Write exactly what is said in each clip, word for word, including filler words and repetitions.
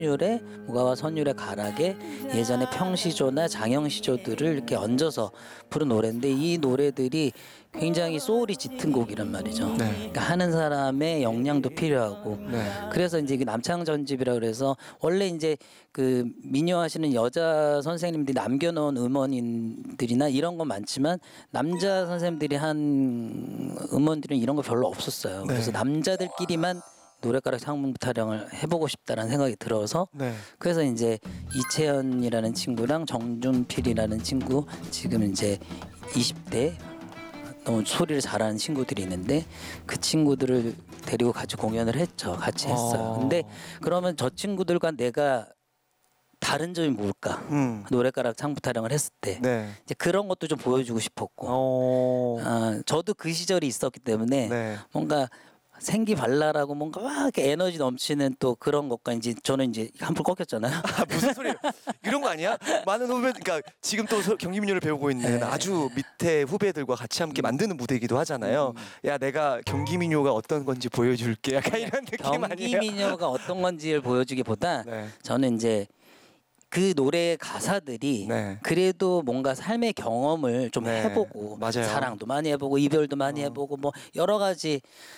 선율의 무가와 선율의 가락에 예전에 평시조나 장영시조들을 이렇게 얹어서 부른 노래인데 이 노래들이 굉장히 소울이 짙은 곡이란 말이죠. 네. 그러니까 하는 사람의 역량도 필요하고 네. 그래서 이제 그 남창전집이라 그래서 원래 이제 그 민요하시는 여자 선생님들이 남겨놓은 음원인들이나 이런 건 많지만 남자 선생님들이 한 음원들은 이런 거 별로 없었어요. 네. 그래서 남자들끼리만 노래가락 창문 타령을 해보고 싶다라는 생각이 들어서 네. 그래서 이제 이채연이라는 친구랑 정준필이라는 친구 지금 이제 이십 대 너무 소리를 잘하는 친구들이 있는데 그 친구들을 데리고 같이 공연을 했죠. 같이 했어요. 어. 근데 그러면 저 친구들과 내가 다른 점이 뭘까? 음. 노래가락 창문 타령을 했을 때 네. 이제 그런 것도 좀 보여주고 싶었고 어. 아, 저도 그 시절이 있었기 때문에 네. 뭔가 생기발랄하고 뭔가 막 이렇게 에너지 넘치는 또 그런 것과 이제 저는 이제 한풀 꺾였잖아요. 아, 무슨 소리예요? 이런 거 아니야? 많은 후배, 그러니까 지금 또 서- 경기민요를 배우고 있는 네. 아주 밑에 후배들과 같이 함께 만드는 무대이기도 하잖아요. 야, 내가 경기민요가 어떤 건지 보여줄게. 약간 이런 느낌 아니에요? 경기민요가 어떤 건지를 보여주기보다 네. 저는 이제 그 노래의 가사들이 네. 그래도 뭔가 삶의 경험을 좀 네. 해보고 맞아요. 사랑도 많이 해보고 이별도 많이 어. 해보고 뭐 여러 가지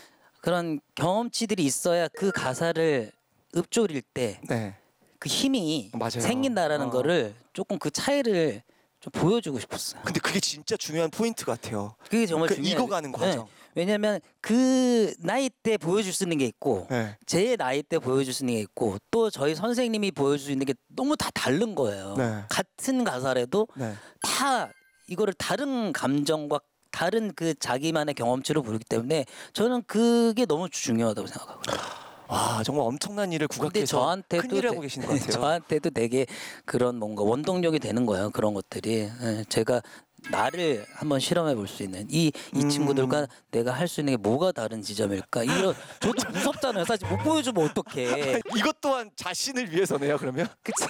그런 경험치들이 있어야 그 가사를 읊조릴 때 그 네. 힘이 맞아요. 생긴다라는 어. 거를 조금 그 차이를 좀 보여주고 싶었어요. 근데 그게 진짜 중요한 포인트 같아요. 그게 정말 그 중요해요. 익어가는 과정. 네. 왜냐하면 그 나이 때 보여줄 수 있는 게 있고 네. 제 나이 때 보여줄 수 있는 게 있고 또 저희 선생님이 보여줄 수 있는 게 너무 다 다른 거예요. 네. 같은 가사라도 네. 다 이거를 다른 감정과 다른 그 자기만의 경험치로 부르기 때문에 저는 그게 너무 중요하다고 생각하거든요. 와, 정말 엄청난 일을 근데 국악해서 저한테도 큰일을 하고 되- 계시는 것 같아요. 저한테도 되게 그런 뭔가 원동력이 되는 거예요. 그런 것들이 예, 제가 나를 한번 실험해 볼 수 있는 이, 이 음. 친구들과 내가 할 수 있는 게 뭐가 다른 지점일까? 이런 저도 무섭잖아요. 사실 못 보여주면 어떡해. 이것 또한 자신을 위해서네요, 그러면. 그치?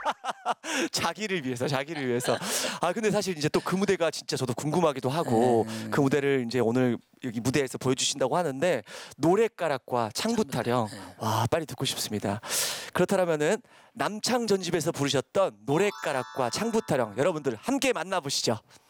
자기를 위해서, 자기를 위해서. 아, 근데 사실 이제 또 그 무대가 진짜 저도 궁금하기도 하고 음. 그 무대를 이제 오늘 여기 무대에서 보여주신다고 하는데 노랫가락과 창부타령. 네. 와, 빨리 듣고 싶습니다. 그렇다면은 남창전집에서 부르셨던 노랫가락과 창부타령 여러분들 함께 만나보시죠.